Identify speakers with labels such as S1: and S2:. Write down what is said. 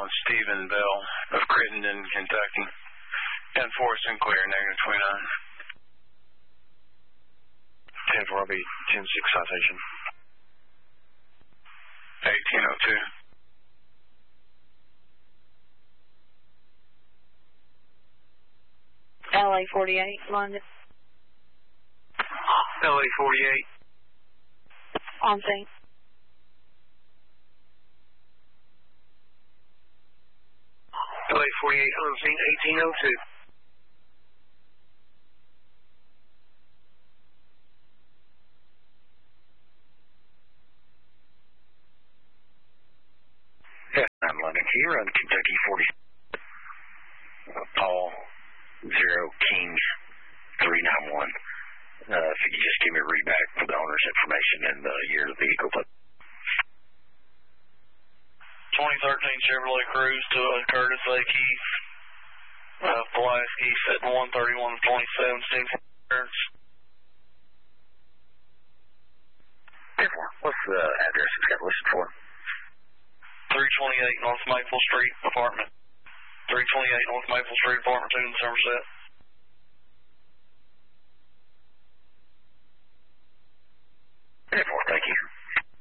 S1: Stephen Bell of Crittenden, Kentucky. 10-4 Sinclair, -29.
S2: 10-4, I'll be 10-6 citation.
S1: 1802.
S3: LA 48, London.
S2: LA 48.
S3: On scene.
S2: LA 48 on scene, 1802.
S4: I'm London. Can you run Kentucky 40? Paul 0 King 391. If you could just give me a read back for the owner's information and the year of the vehicle.
S1: 2013 Chevrolet Cruze to Curtis A. Keith. Pulaski set 131.27 cents.
S4: What's the address it's got listed for?
S1: 328 North Maple Street, apartment. 328 North Maple Street, apartment 2 in Somerset.
S4: Thank you.